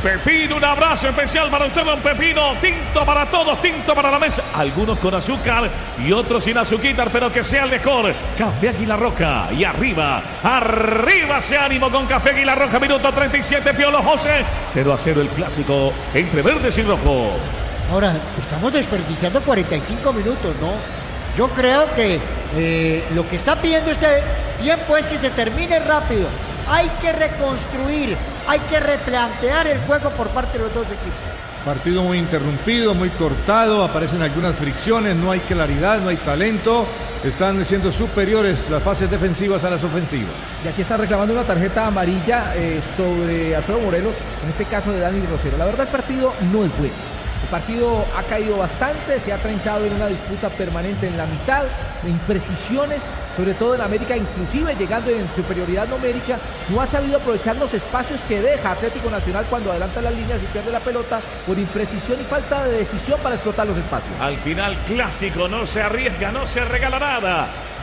Pepino, un abrazo especial para usted, don Pepino. Tinto para todos, tinto para la mesa. Algunos con azúcar y otros sin azúcar, pero que sea el mejor. Café Águila Roja. Y arriba ese ánimo con Café Águila Roja. Minuto 37, Piolo José. 0-0 el clásico entre verdes y rojo. Ahora, estamos desperdiciando 45 minutos, ¿no? Yo creo que lo que está pidiendo este tiempo es que se termine rápido. Hay que reconstruir, hay que replantear el juego por parte de los dos equipos. Partido muy interrumpido, muy cortado, aparecen algunas fricciones, no hay claridad, no hay talento. Están siendo superiores las fases defensivas a las ofensivas. Y aquí está reclamando una tarjeta amarilla sobre Alfredo Morelos, en este caso de Dani Rosero. La verdad, el partido no es bueno. El partido ha caído bastante, se ha trenzado en una disputa permanente en la mitad, de imprecisiones, sobre todo en América, inclusive llegando en superioridad numérica. No ha sabido aprovechar los espacios que deja Atlético Nacional cuando adelanta las líneas y pierde la pelota por imprecisión y falta de decisión para explotar los espacios. Al final, clásico, no se arriesga, no se regala nada.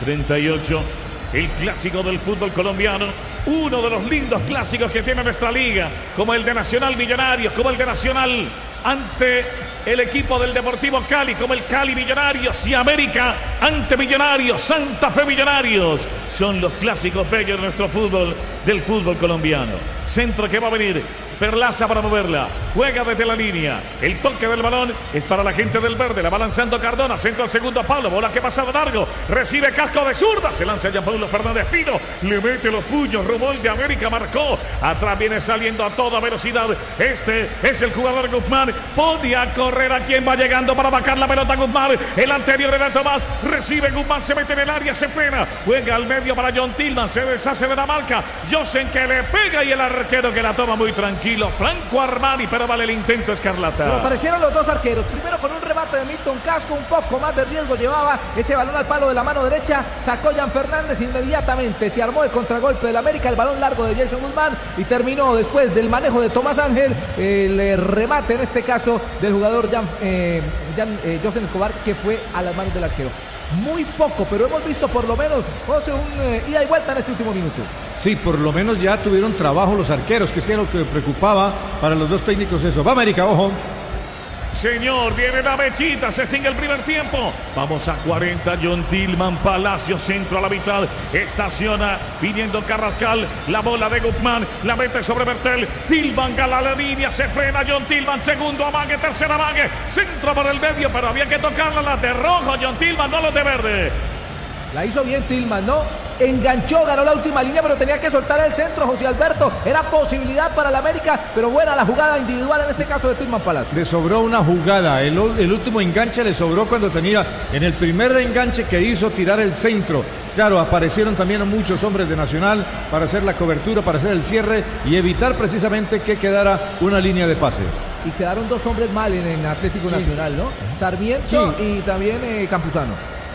38, el clásico del fútbol colombiano. Uno de los lindos clásicos que tiene nuestra liga, como el de Nacional Millonarios, como el de Nacional ante el equipo del Deportivo Cali, como el Cali Millonarios, y América ante Millonarios, Santa Fe Millonarios. Son los clásicos bellos de nuestro fútbol, del fútbol colombiano. Centro que va a venir, Perlaza para moverla, juega desde la línea, el toque del balón es para la gente del verde, la va lanzando Cardona, centro al segundo palo, bola que pasa de largo, recibe casco de zurda, se lanza ya Paulo Fernández Pino, le mete los puños, rumbo el de América, marcó, atrás viene saliendo a toda velocidad, este es el jugador Guzmán, podía correr a quien va llegando para bajar la pelota Guzmán, el anterior era Tomás, recibe Guzmán, se mete en el área, se frena, juega al medio para John Tillman, se deshace de la marca, Josen que le pega y el arquero que la toma muy tranquilo. Franco Armani, pero vale el intento escarlata. Pero aparecieron los dos arqueros, primero con un remate de Milton Casco, un poco más de riesgo llevaba ese balón al palo de la mano derecha, sacó Jan Fernández inmediatamente, se armó el contragolpe del América, el balón largo de Jason Guzmán y terminó después del manejo de Tomás Ángel, el remate en este caso del jugador Josen Escobar, que fue a las manos del arquero. Muy poco, pero hemos visto por lo menos, José, un ida y vuelta en este último minuto. Sí, por lo menos ya tuvieron trabajo los arqueros, que es lo que preocupaba para los dos técnicos eso. Va América, ojo. Señor, viene la mechita, se extingue el primer tiempo. Vamos a 40, John Tillman, Palacio, centro a la mitad. Estaciona, viniendo Carrascal, la bola de Guzmán, la mete sobre Bertel. Tillman gana la línea, se frena John Tillman, segundo amague, tercer amague, centro por el medio, pero había que tocarla, la de rojo, John Tillman, no los de verde. La hizo bien Tillman, ¿no? Enganchó, ganó la última línea, pero tenía que soltar el centro, José Alberto. Era posibilidad para el América, pero buena la jugada individual en este caso de Tillman Palacio. Le sobró una jugada, el último enganche le sobró cuando tenía en el primer enganche que hizo tirar el centro. Claro, aparecieron también muchos hombres de Nacional para hacer la cobertura, para hacer el cierre y evitar precisamente que quedara una línea de pase. Y quedaron dos hombres mal en Atlético Nacional, ¿no? Sarmiento y también Campuzano.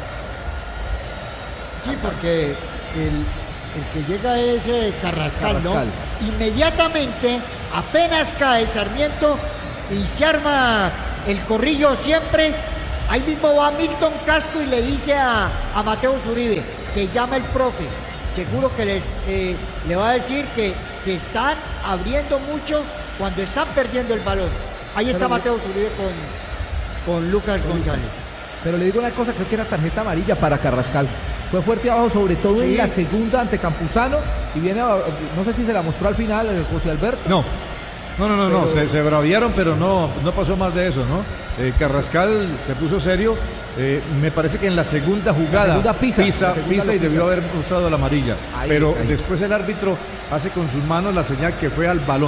Sí, porque el que llega es Carrascal, ¿no? Inmediatamente, apenas cae Sarmiento y se arma el corrillo siempre, ahí mismo va Milton Casco y le dice a Mateo Zuribe que llama el profe. Seguro que le va a decir que se están abriendo mucho cuando están perdiendo el balón. Ahí está Mateo Zuribe con Lucas González. Pero le digo una cosa, creo que era tarjeta amarilla para Carrascal. Fue fuerte abajo, sobre todo en la segunda ante Campuzano. Y viene, no sé si se la mostró al final José Alberto. No, se braviaron, pero no pasó más de eso, ¿no? Carrascal se puso serio. Me parece que en la segunda jugada pisa y debió haber mostrado la amarilla. Pero después el árbitro hace con sus manos la señal que fue al balón.